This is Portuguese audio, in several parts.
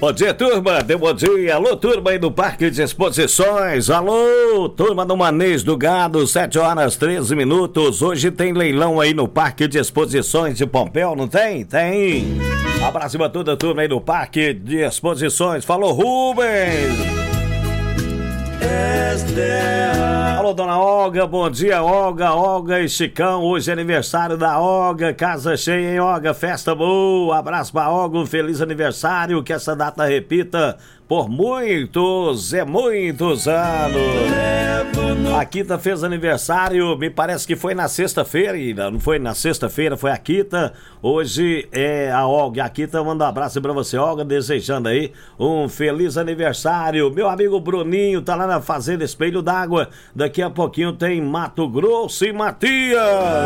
Bom dia, turma, deu bom dia. Alô, turma aí do Parque de Exposições. Alô, turma do Manejo do Gado, 7h13. Hoje tem leilão aí no Parque de Exposições de Pompéu, não tem? Tem. Abraço pra toda a turma aí do Parque de Exposições. Falou, Rubens. Alô, dona Olga, bom dia, Olga e Chicão, hoje é aniversário da Olga, casa cheia, hein, Olga, festa boa, abraço pra Olga, um feliz aniversário, que essa data repita por muitos anos. A Kita fez aniversário, me parece que foi na sexta-feira, não foi na sexta-feira, foi a Kita. Hoje é a Olga, a Kita manda um abraço pra você, Olga, desejando aí um feliz aniversário. Meu amigo Bruninho tá lá na Fazenda Espelho d'Água, daqui a pouquinho tem Mato Grosso e Matias.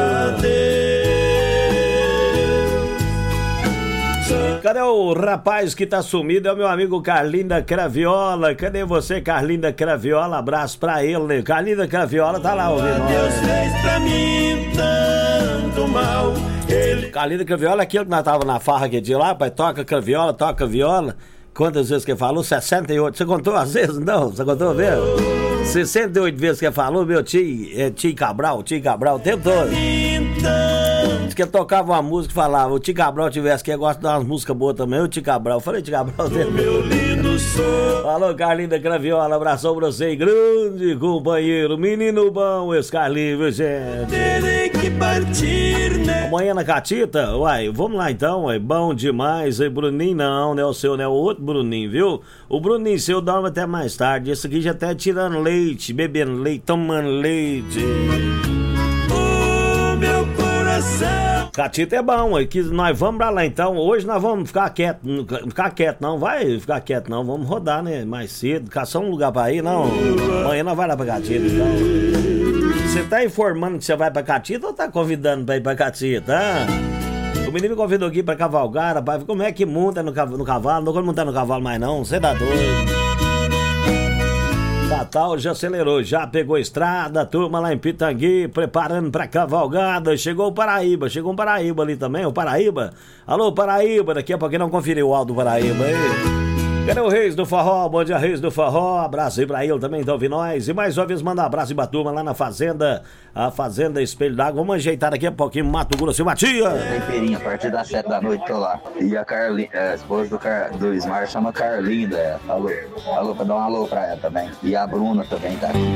Cadê o rapaz que tá sumido? É o meu amigo Carlinho da Craviola. Cadê você, Carlinho da Craviola? Abraço pra ele. Carlinho da Craviola tá lá ouvindo. Deus fez pra mim tanto mal. Carlinho da Craviola é aquele que nós tava na farra aquele dia lá, pai. Toca craviola, toca viola. Quantas vezes que ele falou? 68. Você contou às vezes? Não, você contou mesmo? 68 vezes que ele falou, meu tio Cabral, o tempo todo. Diz que ele tocava uma música e falava, o Tio Cabral tivesse que gosta de dar umas músicas boas também, o Tio Cabral. Eu falei, Tio Cabral, meu lindo sou. Falou, Carlinho da Craviola, abração pra você, grande companheiro, menino bom, esse Carlinho, viu, gente? Terei que partir, né? Amanhã na Catita, uai, vamos lá então, uai, bom demais, aí, Bruninho não, né, o seu, né, o outro Bruninho, viu? O Bruninho seu dorme até mais tarde, esse aqui já tá tirando leite, bebendo leite, tomando leite. O meu coração. Catita é bom, que nós vamos pra lá então. Hoje nós vamos ficar quieto, não vai ficar quieto não, vamos rodar, né, mais cedo, caçar um lugar pra ir, não. Amanhã nós vamos lá pra Catita, então. Você tá informando que você vai pra Catita ou tá convidando pra ir pra Catita, hein? O menino me convidou aqui pra cavalgar, rapaz, como é que monta no cavalo? Não vou montar no cavalo mais não, você tá doido. Natal já acelerou, já pegou a estrada, a turma lá em Pitangui, preparando pra cavalgada, chegou um Paraíba ali também, o Paraíba. Alô, Paraíba, daqui a pouquinho não conferiu o áudio do Paraíba aí. Cadê o Reis do Forró? Bom dia, Reis do Forró, abraço aí pra ele também, então ouvindo nós. E mais uma vez manda um abraço pra turma lá na Fazenda, a Fazenda Espelho d'Água. Vamos ajeitar daqui a pouquinho, Mato Grosso e Matias. Tem feirinha, a partir das 7 da noite tô lá. E a Carlinha, a esposa do Ismar chama Carlinda, alô, pra dar um alô pra ela também. E a Bruna também tá aqui.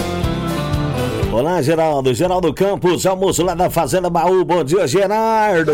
Olá, Geraldo Campos, almoço lá da Fazenda Baú. Bom dia, Gerardo.